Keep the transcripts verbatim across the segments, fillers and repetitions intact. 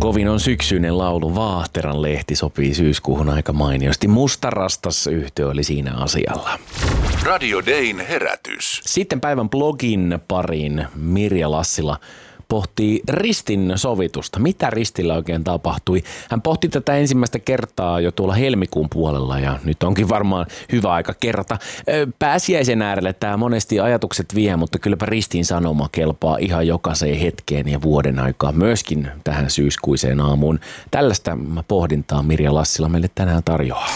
Kovin on syksyinen laulu. Vaahteran lehti sopii syyskuuhun aika mainiosti. Mustarastas yhtye oli siinä asialla. Radio Dayn herätys. Sitten päivän blogin pariin Mirja Lassila pohtii ristin sovitusta. Mitä ristillä oikein tapahtui? Hän pohti tätä ensimmäistä kertaa jo tuolla helmikuun puolella ja nyt onkin varmaan hyvä aika kerta. Pääsiäisen äärelle tämä monesti ajatukset vie, mutta kylläpä ristin sanoma kelpaa ihan jokaiseen hetkeen ja vuoden aikaan myöskin tähän syyskuiseen aamuun. Tällaista pohdintaa Mirja Lassila meille tänään tarjoaa.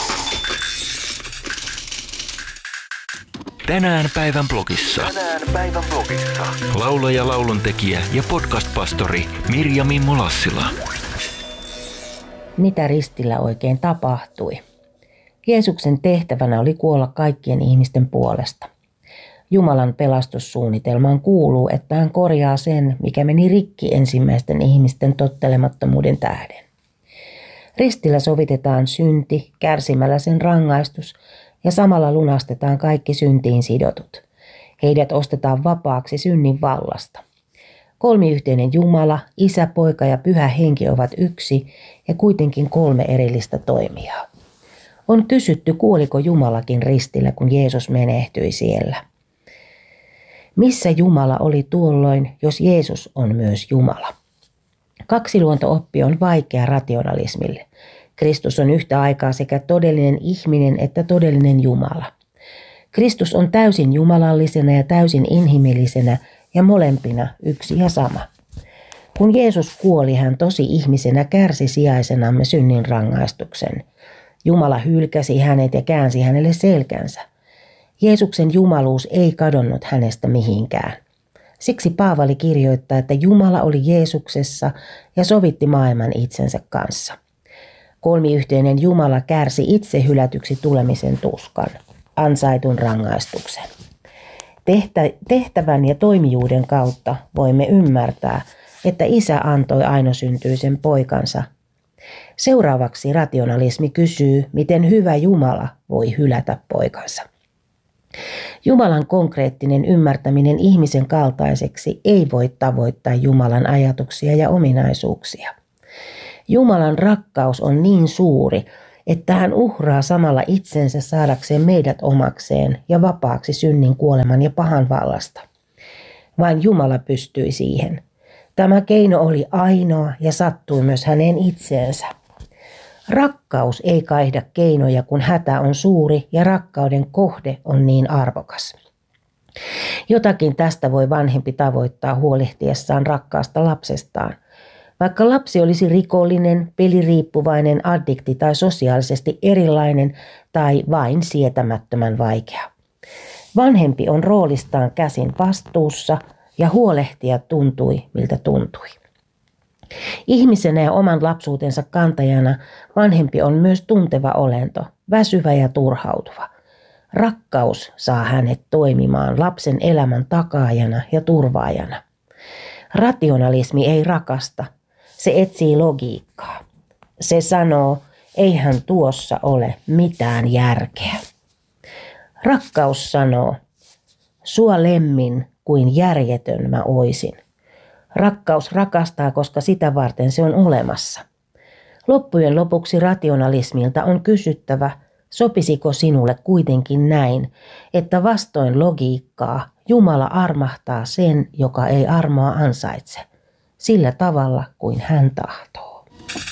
Tänään päivän blogissa. Tänään päivän blogissa. Laulaja, lauluntekijä ja podcast-pastori Mirja Mimmo Lassila. Mitä ristillä oikein tapahtui? Jeesuksen tehtävänä oli kuolla kaikkien ihmisten puolesta. Jumalan pelastussuunnitelmaan kuuluu, että hän korjaa sen, mikä meni rikki ensimmäisten ihmisten tottelemattomuuden tähden. Ristillä sovitetaan synti, kärsimällä sen rangaistus, ja samalla lunastetaan kaikki syntiin sidotut. Heidät ostetaan vapaaksi synnin vallasta. Kolmiyhteinen Jumala, Isä, Poika ja Pyhä Henki ovat yksi ja kuitenkin kolme erillistä toimijaa. On kysytty, kuoliko Jumalakin ristillä, kun Jeesus menehtyi siellä. Missä Jumala oli tuolloin, jos Jeesus on myös Jumala? Kaksiluonto-oppi on vaikea rationalismille. Kristus on yhtä aikaa sekä todellinen ihminen että todellinen Jumala. Kristus on täysin jumalallisena ja täysin inhimillisenä ja molempina yksi ja sama. Kun Jeesus kuoli, hän tosi ihmisenä kärsi sijaisenamme synnin rangaistuksen. Jumala hylkäsi hänet ja käänsi hänelle selkänsä. Jeesuksen jumaluus ei kadonnut hänestä mihinkään. Siksi Paavali kirjoittaa, että Jumala oli Jeesuksessa ja sovitti maailman itsensä kanssa. Kolmiyhteinen Jumala kärsi itse hylätyksi tulemisen tuskan, ansaitun rangaistuksen. Tehtä, tehtävän ja toimijuuden kautta voimme ymmärtää, että Isä antoi ainosyntyisen poikansa. Seuraavaksi rationalismi kysyy, miten hyvä Jumala voi hylätä poikansa. Jumalan konkreettinen ymmärtäminen ihmisen kaltaiseksi ei voi tavoittaa Jumalan ajatuksia ja ominaisuuksia. Jumalan rakkaus on niin suuri, että hän uhraa samalla itsensä saadakseen meidät omakseen ja vapaaksi synnin, kuoleman ja pahan vallasta. Vain Jumala pystyi siihen. Tämä keino oli ainoa ja sattui myös häneen itseensä. Rakkaus ei kaihda keinoja, kun hätä on suuri ja rakkauden kohde on niin arvokas. Jotakin tästä voi vanhempi tavoittaa huolehtiessaan rakkaasta lapsestaan. Vaikka lapsi olisi rikollinen, peliriippuvainen, addikti tai sosiaalisesti erilainen tai vain sietämättömän vaikea. Vanhempi on roolistaan käsin vastuussa ja huolehtia tuntui miltä tuntui. Ihmisenä ja oman lapsuutensa kantajana vanhempi on myös tunteva olento, väsyvä ja turhautuva. Rakkaus saa hänet toimimaan lapsen elämän takaajana ja turvaajana. Rationalismi ei rakasta. Se etsii logiikkaa. Se sanoo, eihän tuossa ole mitään järkeä. Rakkaus sanoo, sua lemmin kuin järjetön mä oisin. Rakkaus rakastaa, koska sitä varten se on olemassa. Loppujen lopuksi rationalismilta on kysyttävä, sopisiko sinulle kuitenkin näin, että vastoin logiikkaa Jumala armahtaa sen, joka ei armoa ansaitse. Sillä tavalla kuin hän tahtoo.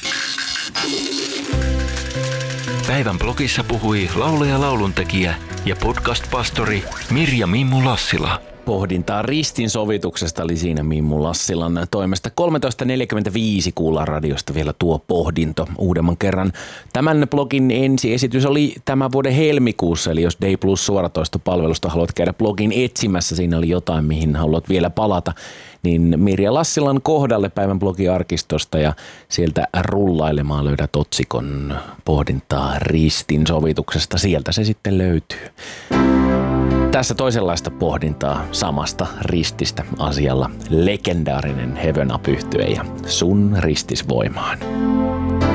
Päivän blogissa puhui laulaja, lauluntekijä ja podcast-pastori Mirja Mimmo Lassila. Pohdintaa ristin sovituksesta oli siinä Mimmu Lassilan toimesta. kolmetoista neljäkymmentäviisi kuullaan radiosta vielä tuo pohdinto uudemman kerran. Tämän blogin ensiesitys oli tämän vuoden helmikuussa, eli jos Day Plus suoratoistopalvelusta haluat käydä blogin etsimässä, siinä oli jotain, mihin haluat vielä palata, niin Mirja Lassilan kohdalle päivän blogiarkistosta ja sieltä rullailemaan löydät otsikon pohdintaa ristin sovituksesta. Sieltä se sitten löytyy. Tässä toisenlaista pohdintaa samasta rististä asialla legendaarinen Heaven Up -yhtye ja Sun ristis voimaan.